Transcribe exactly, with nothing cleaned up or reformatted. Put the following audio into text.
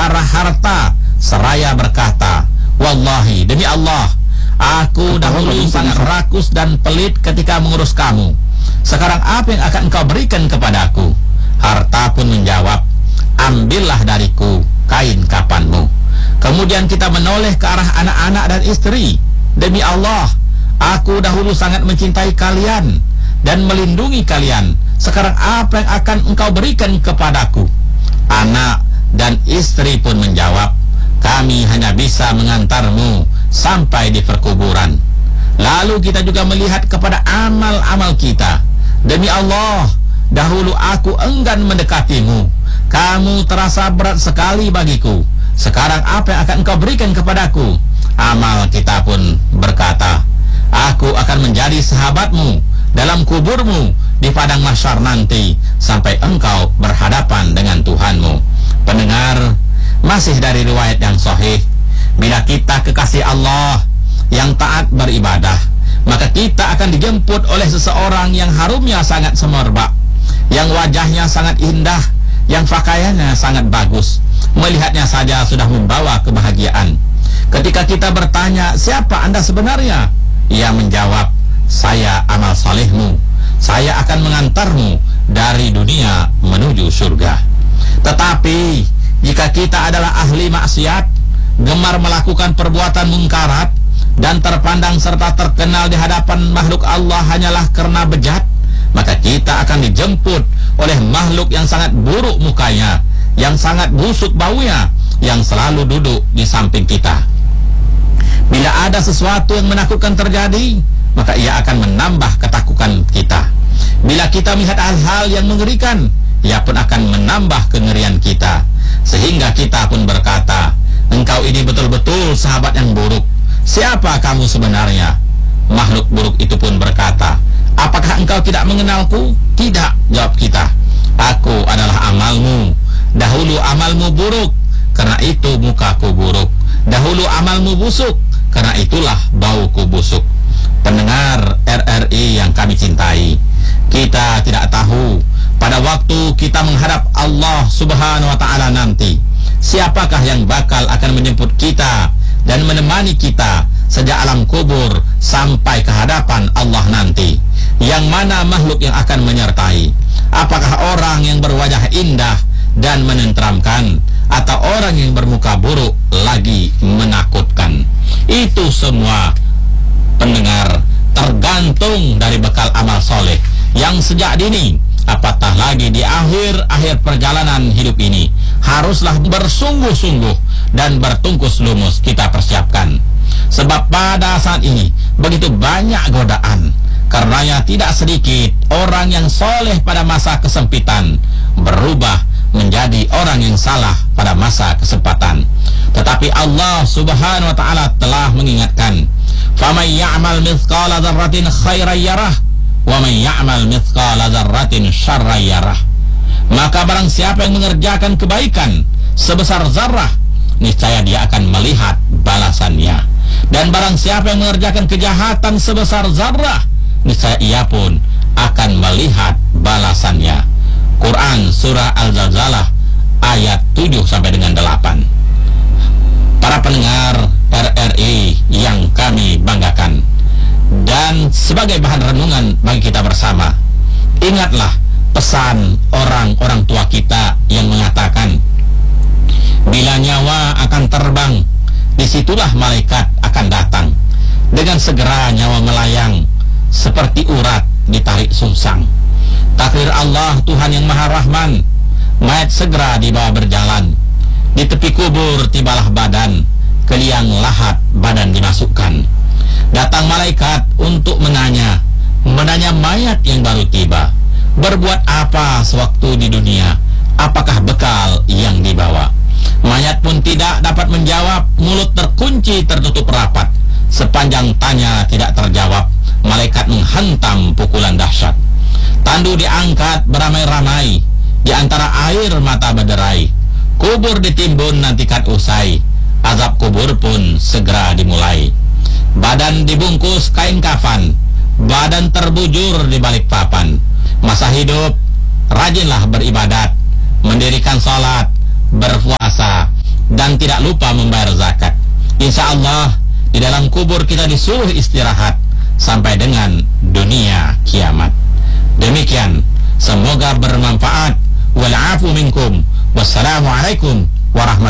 arah harta seraya berkata, wallahi, demi Allah, aku dahulu sangat rakus dan pelit ketika mengurus kamu. Sekarang apa yang akan engkau berikan kepadaku? Harta pun menjawab, ambillah dariku kain kafanmu. Kemudian kita menoleh ke arah anak-anak dan istri. Demi Allah, aku dahulu sangat mencintai kalian dan melindungi kalian. Sekarang apa yang akan engkau berikan kepadaku? Anak dan istri pun menjawab, kami hanya bisa mengantarmu sampai di perkuburan. Lalu kita juga melihat kepada amal-amal kita. Demi Allah, dahulu aku enggan mendekatimu. Kamu terasa berat sekali bagiku. Sekarang apa yang akan engkau berikan kepadaku? Amal kita pun berkata, aku akan menjadi sahabatmu dalam kuburmu di padang mahsyar nanti sampai engkau berhadapan dengan Tuhanmu. Pendengar, masih dari riwayat yang sahih, bila kita kekasih Allah yang taat beribadah, maka kita akan dijemput oleh seseorang yang harumnya sangat semerbak, yang wajahnya sangat indah, yang pakaiannya sangat bagus. Melihatnya saja sudah membawa kebahagiaan. Ketika kita bertanya, siapa Anda sebenarnya? Ia menjawab, saya amal salehmu. Saya akan mengantarmu dari dunia menuju surga. Tetapi jika kita adalah ahli maksiat, gemar melakukan perbuatan mungkarat, dan terpandang serta terkenal di hadapan makhluk Allah hanyalah karena bejat, maka kita akan dijemput oleh makhluk yang sangat buruk mukanya, yang sangat busuk baunya, yang selalu duduk di samping kita. Bila ada sesuatu yang menakutkan terjadi, maka ia akan menambah ketakutan kita. Bila kita melihat hal-hal yang mengerikan, ia pun akan menambah kengerian kita. Sehingga kita pun berkata, engkau ini betul-betul sahabat yang buruk. Siapa kamu sebenarnya? Makhluk buruk itu pun berkata, apakah engkau tidak mengenalku? Tidak, jawab kita. Aku adalah amalmu. Dahulu amalmu buruk, karena itu mukaku buruk. Dahulu amalmu busuk, karena itulah bauku busuk. Pendengar R R I yang kami cintai, kita tidak tahu pada waktu kita menghadap Allah Subhanahu wa ta'ala nanti, siapakah yang bakal akan menjemput kita dan menemani kita sejak alam kubur sampai ke hadapan Allah nanti. Yang mana makhluk yang akan menyertai? Apakah orang yang berwajah indah dan menenteramkan, atau orang yang bermuka buruk lagi menakutkan? Itu semua, pendengar, tergantung dari bekal amal soleh yang sejak dini, apatah lagi di akhir-akhir perjalanan hidup ini, haruslah bersungguh-sungguh dan bertungkus lumus kita persiapkan. Sebab pada saat ini begitu banyak godaan. Karenanya tidak sedikit orang yang soleh pada masa kesempitan berubah menjadi orang yang salah pada masa kesempatan. Tetapi Allah Subhanahu wa ta'ala telah mengingatkan, faman ya'mal mithqala dzarratin khairan yarah wa man ya'mal mithqala dzarratin syarran yarah. Maka barang siapa yang mengerjakan kebaikan sebesar zarah, niscaya dia akan melihat balasannya. Dan barang siapa yang mengerjakan kejahatan sebesar zarah, niscaya ia pun akan melihat balasannya. Quran surah Al-Zalzalah ayat tujuh sampai dengan delapan. Para pendengar R R I yang kami banggakan, dan sebagai bahan renungan bagi kita bersama, ingatlah pesan orang-orang tua kita yang mengatakan, bila nyawa akan terbang, disitulah malaikat akan datang. Dengan segera nyawa melayang seperti urat ditarik sungsang. Takdir Allah Tuhan yang Maha Rahman, mayat segera dibawa berjalan. Di tepi kubur tibalah badan, ke liang lahat badan dimasukkan. Datang malaikat untuk menanya, menanya mayat yang baru tiba, berbuat apa sewaktu di dunia? Apakah bekal yang dibawa? Mayat pun tidak dapat menjawab, mulut terkunci tertutup rapat. Sepanjang tanya tidak terjawab, malaikat menghantam pukulan dahsyat. Tandu diangkat beramai-ramai, di antara air mata berderai. Kubur ditimbun nantikan usai, azab kubur pun segera dimulai. Badan dibungkus kain kafan, badan terbujur di balik papan. Masa hidup rajinlah beribadat, mendirikan salat, berpuasa, dan tidak lupa membayar zakat. Insya Allah di dalam kubur kita disuruh istirahat sampai dengan dunia kiamat. Demikian, semoga bermanfaat. Wal afu minkum. Wassalamualaikum warahmatullahi